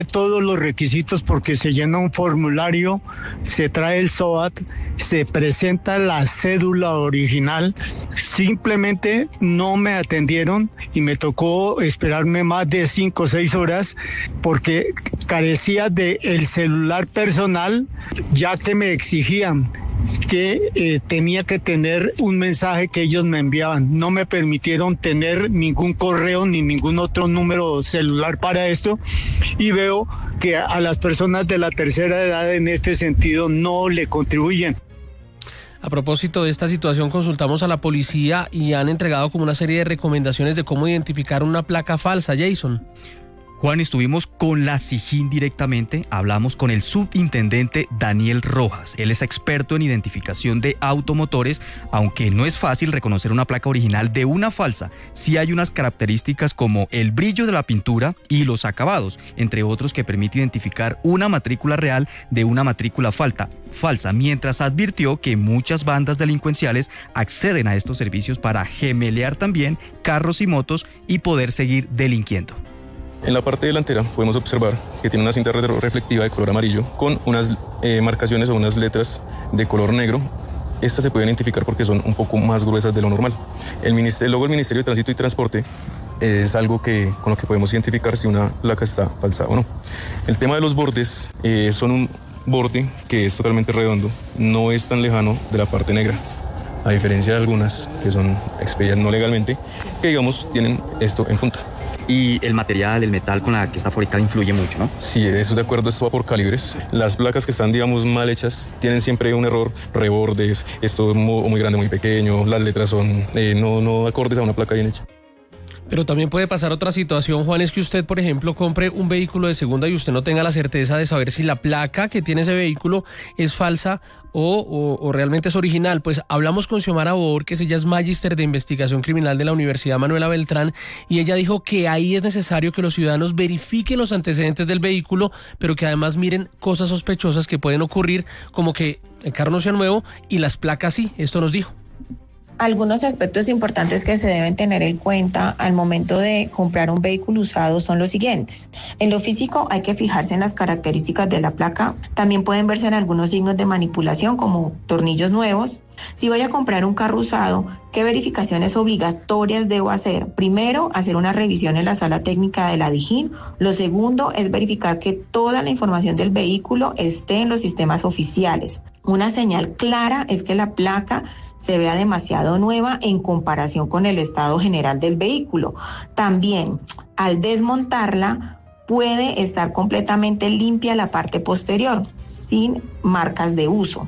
todos los requisitos porque se llena un formulario, se trae el SOAT, se presenta la cédula original, simplemente no me atendieron y me tocó esperarme más de 5 o 6 horas porque carecía del celular personal, ya que me exigían que tenía que tener un mensaje que ellos me enviaban. No me permitieron tener ningún correo ni ningún otro número celular para esto, y veo que a las personas de la tercera edad en este sentido no le contribuyen. A propósito de esta situación, consultamos a la policía y han entregado como una serie de recomendaciones de cómo identificar una placa falsa. Jason. Juan, estuvimos con la SIJIN directamente, hablamos con el subintendente Daniel Rojas. Él es experto en identificación de automotores, aunque no es fácil reconocer una placa original de una falsa. Sí hay unas características como el brillo de la pintura y los acabados, entre otros, que permite identificar una matrícula real de una matrícula falsa, mientras advirtió que muchas bandas delincuenciales acceden a estos servicios para gemelear también carros y motos y poder seguir delinquiendo. En la parte delantera podemos observar que tiene una cinta reflectiva de color amarillo con unas marcaciones o unas letras de color negro. Estas se pueden identificar porque son un poco más gruesas de lo normal. El logo del Ministerio de Tránsito y Transporte es algo con lo que podemos identificar si una placa está falsa o no. El tema de los bordes son un borde que es totalmente redondo, no es tan lejano de la parte negra, a diferencia de algunas que son expedidas no legalmente, que digamos tienen esto en punta. Y el material, el metal con la que está fabricada influye mucho, ¿no? Sí, eso de acuerdo, esto va por calibres. Las placas que están, digamos, mal hechas tienen siempre un error, rebordes, esto es muy grande, muy pequeño, las letras son no acordes a una placa bien hecha. Pero también puede pasar otra situación, Juan, es que usted, por ejemplo, compre un vehículo de segunda y usted no tenga la certeza de saber si la placa que tiene ese vehículo es falsa o realmente es original. Pues hablamos con Xiomara Bor, que ella es magíster de investigación criminal de la Universidad Manuela Beltrán, y ella dijo que ahí es necesario que los ciudadanos verifiquen los antecedentes del vehículo, pero que además miren cosas sospechosas que pueden ocurrir, como que el carro no sea nuevo y las placas sí. Esto nos dijo. Algunos aspectos importantes que se deben tener en cuenta al momento de comprar un vehículo usado son los siguientes. En lo físico hay que fijarse en las características de la placa. También pueden verse en algunos signos de manipulación como tornillos nuevos. Si voy a comprar un carro usado, ¿qué verificaciones obligatorias debo hacer? Primero, hacer una revisión en la sala técnica de la DIJÍN. Lo segundo es verificar que toda la información del vehículo esté en los sistemas oficiales. Una señal clara es que la placa se vea demasiado nueva en comparación con el estado general del vehículo. También, al desmontarla, puede estar completamente limpia la parte posterior, sin marcas de uso.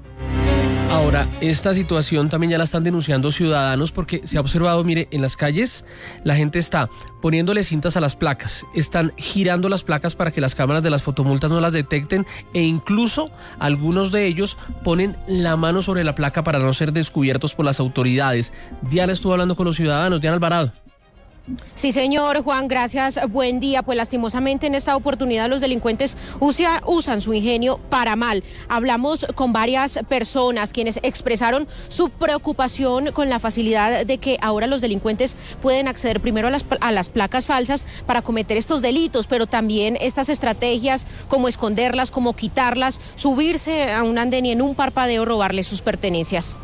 Ahora, esta situación también ya la están denunciando ciudadanos porque se ha observado, mire, en las calles la gente está poniéndole cintas a las placas, están girando las placas para que las cámaras de las fotomultas no las detecten e incluso algunos de ellos ponen la mano sobre la placa para no ser descubiertos por las autoridades. Diana estuvo hablando con los ciudadanos. Diana Alvarado. Sí, señor Juan, gracias. Buen día. Pues lastimosamente en esta oportunidad los delincuentes usan su ingenio para mal. Hablamos con varias personas quienes expresaron su preocupación con la facilidad de que ahora los delincuentes pueden acceder primero a las placas falsas para cometer estos delitos, pero también estas estrategias como esconderlas, como quitarlas, subirse a un andén y en un parpadeo robarles sus pertenencias.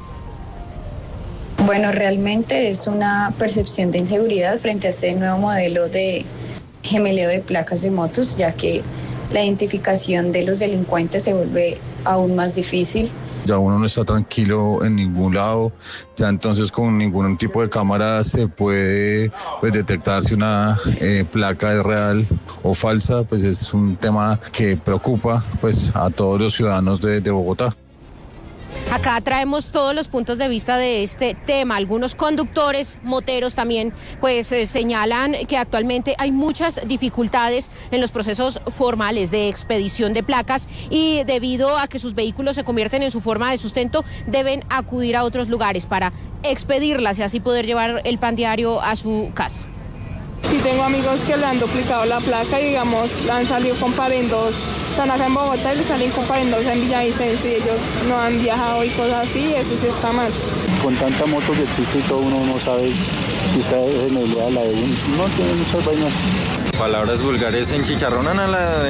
Bueno, realmente es una percepción de inseguridad frente a este nuevo modelo de gemeleo de placas de motos, ya que la identificación de los delincuentes se vuelve aún más difícil. Ya uno no está tranquilo en ningún lado, ya entonces con ningún tipo de cámara se puede detectar si una placa es real o falsa. Pues es un tema que preocupa a todos los ciudadanos de Bogotá. Acá traemos todos los puntos de vista de este tema. Algunos conductores, moteros también, señalan que actualmente hay muchas dificultades en los procesos formales de expedición de placas y debido a que sus vehículos se convierten en su forma de sustento, deben acudir a otros lugares para expedirlas y así poder llevar el pan diario a su casa. Sí, tengo amigos que le han duplicado la placa y digamos han salido con parendos, están acá en Bogotá y le salen con parendos en Villavicencio y ellos no han viajado y cosas así, eso sí está mal. Con tanta moto que existe y todo, uno no sabe si está gemeleada la de uno. No tiene muchas vainas. palabras vulgares, en chicharronan a la